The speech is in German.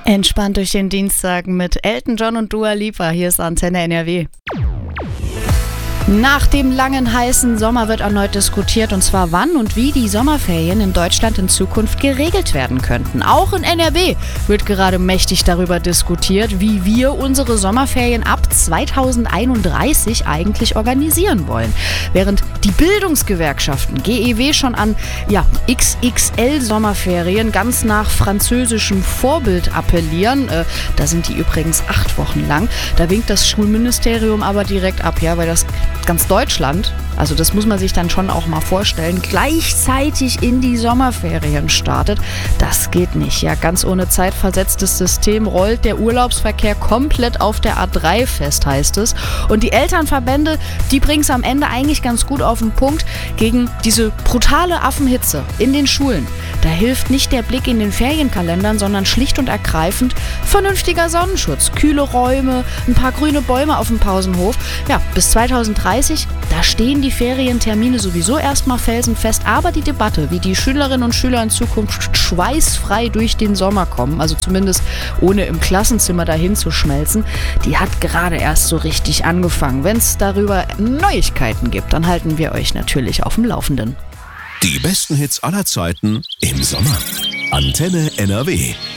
Entspannt durch den Dienstag mit Elton John und Dua Lipa. Hier ist Antenne NRW. Nach dem langen, heißen Sommer wird erneut diskutiert, und zwar wann und wie die Sommerferien in Deutschland in Zukunft geregelt werden könnten. Auch in NRW wird gerade mächtig darüber diskutiert, wie wir unsere Sommerferien ab 2031 eigentlich organisieren wollen. Während die Bildungsgewerkschaften GEW schon an XXL-Sommerferien ganz nach französischem Vorbild appellieren, da sind die übrigens 8 Wochen lang, da winkt das Schulministerium aber direkt ab, weil das ganz Deutschland, also das muss man sich dann schon auch mal vorstellen, gleichzeitig in die Sommerferien startet. Das geht nicht. Ganz ohne zeitversetztes System rollt der Urlaubsverkehr komplett auf der A3 fest, heißt es. Und die Elternverbände, die bringen es am Ende eigentlich ganz gut auf den Punkt. Gegen diese brutale Affenhitze in den Schulen, da hilft nicht der Blick in den Ferienkalendern, sondern schlicht und ergreifend vernünftiger Sonnenschutz, kühle Räume, ein paar grüne Bäume auf dem Pausenhof. Bis 2030, da stehen die Ferientermine sowieso erstmal felsenfest, aber die Debatte, wie die Schülerinnen und Schüler in Zukunft schweißfrei durch den Sommer kommen, also zumindest ohne im Klassenzimmer dahin zu schmelzen, die hat gerade erst so richtig angefangen. Wenn es darüber Neuigkeiten gibt, dann halten wir euch natürlich auf dem Laufenden. Die besten Hits aller Zeiten im Sommer. Antenne NRW.